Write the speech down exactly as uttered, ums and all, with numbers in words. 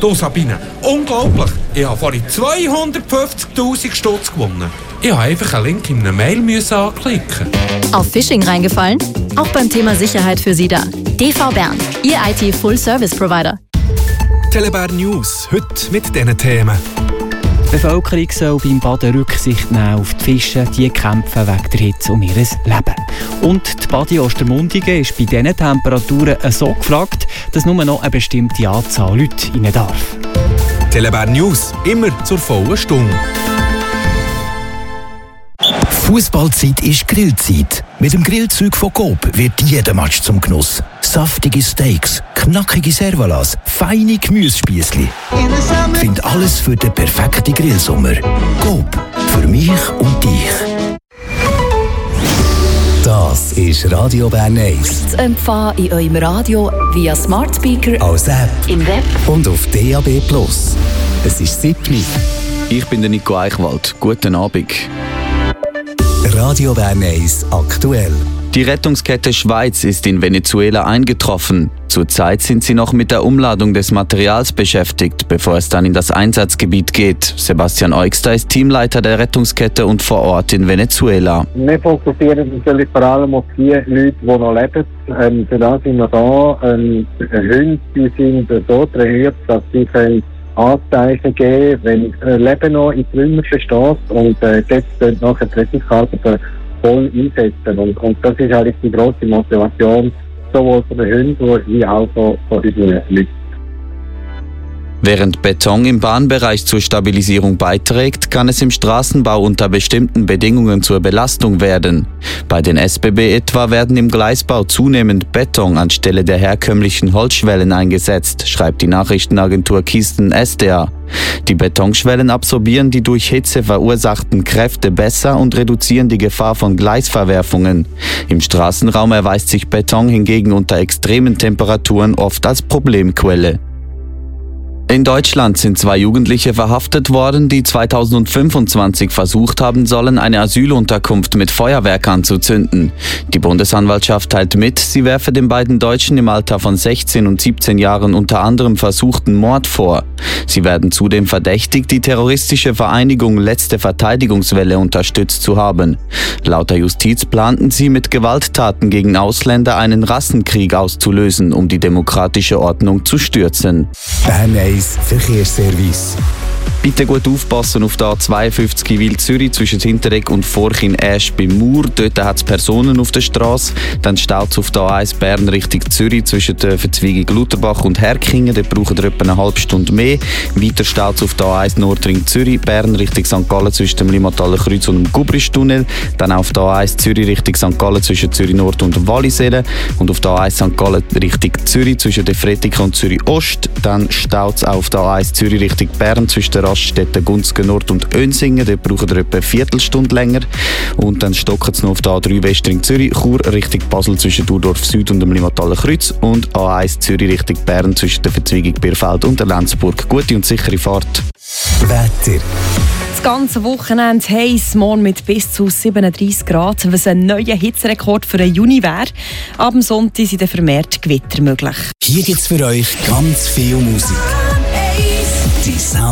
Du Sabine, unglaublich. Ich habe vorhin zweihundertfünfzigtausend Stutz gewonnen. Ich musste einfach einen Link in einer Mail anklicken. Auf Phishing reingefallen? Auch beim Thema Sicherheit für Sie da. D V Bern, Ihr I T-Full-Service-Provider. Telebär News, heute mit diesen Themen. Die Bevölkerung soll beim Baden Rücksicht nehmen auf die Fische, die kämpfen wegen der Hitze um ihr Leben. Und die Badi Ostermundigen ist bei diesen Temperaturen so gefragt, dass nur noch eine bestimmte Anzahl Leute rein darf. Telebär News, immer zur vollen Stunde. Fußballzeit ist Grillzeit. Mit dem Grillzeug von Coop wird jeder Match zum Genuss. Saftige Steaks, knackige Servalas, feine Gemüsespiessli. Find alles für den perfekten Grillsommer. Coop, für mich und dich. Das ist Radio Bern eins. Zu empfangen in eurem Radio via Smart Speaker, Als App im Web und auf D A B Plus. Es ist siebni. Ich bin der Nico Eichwald. Guten Abend. Radio Bern eins aktuell. Die Rettungskette Schweiz ist in Venezuela eingetroffen. Zurzeit sind sie noch mit der Umladung des Materials beschäftigt, bevor es dann in das Einsatzgebiet geht. Sebastian Eugster ist Teamleiter der Rettungskette und vor Ort in Venezuela. Wir fokussieren natürlich vor allem auf die Leute, die noch leben. Ähm, für das sind wir da. Ähm, Hunde die sind so trainiert, dass sie können Anzeichen geben, wenn äh, Leben noch in Trümmer steht und äh, dort können nachher die Rettungskarte voll einsetzen. Und, und das ist eigentlich die grosse Motivation, sowohl von den Hunden wie auch von, von den Leuten. Während Beton im Bahnbereich zur Stabilisierung beiträgt, kann es im Straßenbau unter bestimmten Bedingungen zur Belastung werden. Bei den S B B etwa werden im Gleisbau zunehmend Beton anstelle der herkömmlichen Holzschwellen eingesetzt, schreibt die Nachrichtenagentur Kisten S D A. Die Betonschwellen absorbieren die durch Hitze verursachten Kräfte besser und reduzieren die Gefahr von Gleisverwerfungen. Im Straßenraum erweist sich Beton hingegen unter extremen Temperaturen oft als Problemquelle. In Deutschland sind zwei Jugendliche verhaftet worden, die zweitausendfünfundzwanzig versucht haben sollen, eine Asylunterkunft mit Feuerwerk anzuzünden. Die Bundesanwaltschaft teilt mit, sie werfe den beiden Deutschen im Alter von sechzehn und siebzehn Jahren unter anderem versuchten Mord vor. Sie werden zudem verdächtigt, die terroristische Vereinigung Letzte Verteidigungswelle unterstützt zu haben. Laut der Justiz planten sie mit Gewalttaten gegen Ausländer einen Rassenkrieg auszulösen, um die demokratische Ordnung zu stürzen. Bern eins Verkehrsservice. Bitte gut aufpassen auf der A zweiundfünfzig Wil-Zürich zwischen Hinteregg und Forchin-Asch bei Mur. Dort hat es Personen auf der Straße. Dann staut es auf der A eins Bern Richtung Zürich zwischen der Verzweigung Lutherbach und Herkingen. Dort braucht ihr etwa eine halbe Stunde mehr. Weiter staut es auf der A eins Nordring Zürich, Bern Richtung Sankt Gallen zwischen dem Limmataler Kreuz und dem Gubristunnel. Dann auf der A eins Zürich Richtung Sankt Gallen zwischen Zürich Nord und Wallisellen. Und auf der A eins Sankt Gallen Richtung Zürich zwischen der Fretika und Zürich Ost. Dann staut es auf der A eins Zürich Richtung Bern zwischen der Raststätten Gunzgen Nord und Önsingen. Dort braucht ihr etwa eine Viertelstunde länger. Und dann stocken es noch auf der A drei Westring Zürich, Chur Richtung Basel zwischen Durdorf Süd und dem Limmataler Kreuz. Und A eins Zürich Richtung Bern zwischen der Verzweigung Bierfeld und der Lenzburg. Gute und sichere Fahrt. Wetter. Das ganze Wochenende heiß, morgen mit bis zu siebenunddreissig Grad, was ein neuer Hitzerekord für den Juni wäre. Ab dem Sonntag sind dann vermehrt Gewitter möglich. Hier gibt's für euch ganz viel Musik. Die Sound